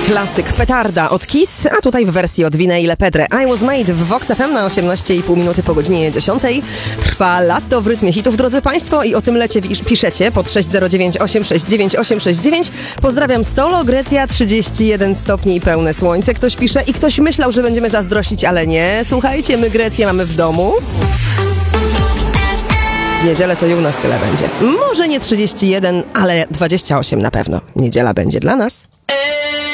klasyk Petarda od Kiss, a tutaj w wersji od Viney Lepedre I Was Made w Vox FM na 18,5 minuty po godzinie 10. Trwa lato w rytmie hitów, drodzy Państwo, i o tym lecie piszecie pod 609 869 869. Pozdrawiam Stolo, Grecja, 31 stopni i pełne słońce. Ktoś pisze i ktoś myślał, że będziemy zazdrościć, ale nie. Słuchajcie, my Grecję mamy w domu. W niedzielę to i u nas tyle będzie. Może nie 31, ale 28 na pewno. Niedziela będzie dla nas.